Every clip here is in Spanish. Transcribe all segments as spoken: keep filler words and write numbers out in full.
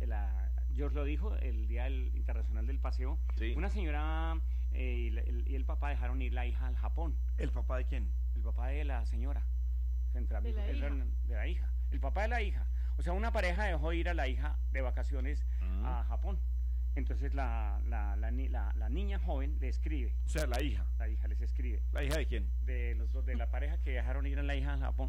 la, George lo dijo, el Día del Internacional del Paseo. Sí. Una señora eh, y, el, y el papá dejaron ir la hija al Japón. ¿El papá de quién? El papá de la señora. Entre De la amigos, hija. el- de la hija. El papá de la hija. O sea, una pareja dejó ir a la hija de vacaciones Mm. a Japón. Entonces la, la, la, ni- la- la niña joven le escribe. O sea, la hija. La hija les escribe. ¿La hija de quién? De los dos, de la pareja que dejaron ir a la hija al Japón.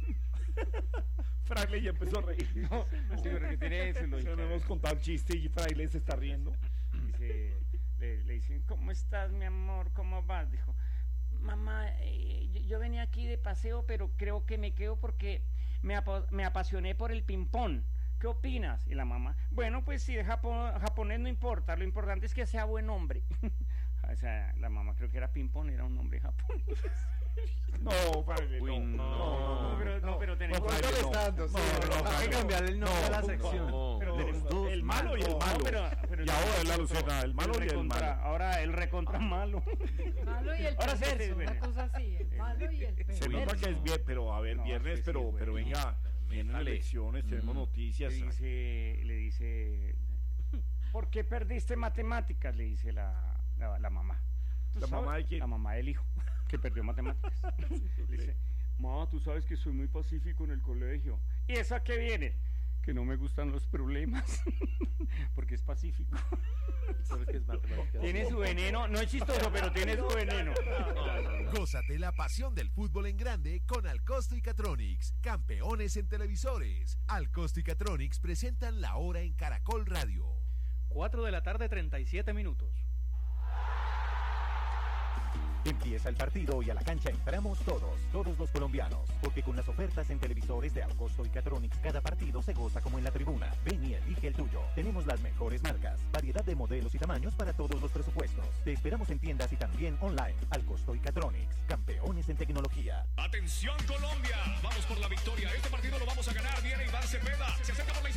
Fraile ya empezó a reír. No, sí, pero que tiene eso, lo O sea, no hemos contado un chiste y Fraile se está riendo. Dice, le, le dicen, ¿cómo estás, mi amor? ¿Cómo vas? Dijo, mamá, eh, yo, yo venía aquí de paseo, pero creo que me quedo porque me, apa- me apasioné por el ping-pong. ¿Qué opinas? Y la mamá, bueno, pues si es japo- japonés no importa, lo importante es que sea buen hombre. O sea, la mamá creo que era ping-pong, era un hombre japonés. No, Fraile, Uy, no. no. No, No, pero, no, pero tenemos... No, Fraile, no. molestando, sí, No, no, hay Fraile, que cambiarle el nombre no, a la no, sección. no. Pero Los dos, el malo y el No, malo. pero- pero Y ahora es la Lucena, el malo y el recontra- malo. Ahora el recontra malo. Malo y el Ahora sí, sí, perverso, una sí. cosa así, el malo y el Se perverso. nota que es bien, pero a ver, No, viernes, sí, sí, pero, bueno. pero venga, vienen Dale. elecciones, tenemos Mm. noticias. Le dice, le dice, ¿por qué perdiste matemáticas? Le dice la, la, la mamá. ¿Tú ¿La sabes? mamá de quién? La mamá del hijo, que perdió matemáticas. Le dice, mamá, tú sabes que soy muy pacífico en el colegio. ¿Y eso a qué viene? Que no me gustan los problemas, porque es pacífico. Solo que es matemáticas. Tiene su veneno, no es chistoso, pero tiene su veneno. Gózate la pasión del fútbol en grande con Alcosto y Catronics, campeones en televisores. Alcosto y Catronics presentan La Hora en Caracol Radio. cuatro de la tarde, treinta y siete minutos. Empieza el partido y a la cancha entramos todos, todos los colombianos, porque con las ofertas en televisores de Alcosto y Catronics cada partido se goza como en la tribuna. Ven y elige el tuyo. Tenemos las mejores marcas, variedad de modelos y tamaños para todos los presupuestos. Te esperamos en tiendas y también online. Alcosto y Catronics, campeones en tecnología. Atención Colombia, vamos por la victoria. Este partido lo vamos a ganar. Viene Iván Cepeda, se acerca por la izquierda.